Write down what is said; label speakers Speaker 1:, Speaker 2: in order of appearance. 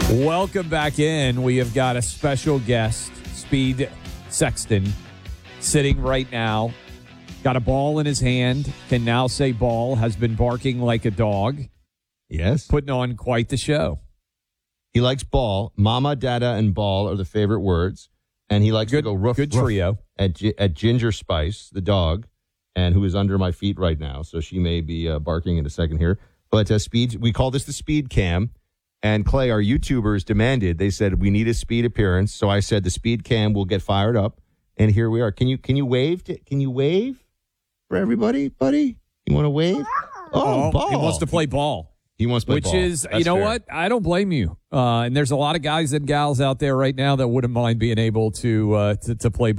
Speaker 1: Welcome back in. We have got a special guest, Speed Sexton, sitting right now. Got a ball in his hand. Can now say ball. Has been barking like a dog.
Speaker 2: Yes.
Speaker 1: Putting on quite the show.
Speaker 2: He likes ball. Mama, dada, and ball are the favorite words. And he likes to go roof.
Speaker 1: Good trio.
Speaker 2: At Ginger Spice, the dog, and who is under my feet right now. So she may be barking in a second here. But Speed, we call this the Speed Cam. And Clay, our YouTubers demanded, they said, we need a Speed appearance. So I said the Speed Cam will get fired up. And here we are. Can you wave? Can you wave for everybody, buddy? You want to wave? Oh, ball.
Speaker 1: He wants to play ball.
Speaker 2: He wants to play ball.
Speaker 1: Which is,
Speaker 2: That's
Speaker 1: you know
Speaker 2: fair.
Speaker 1: what? I don't blame you. And there's a lot of guys and gals out there right now that wouldn't mind being able to play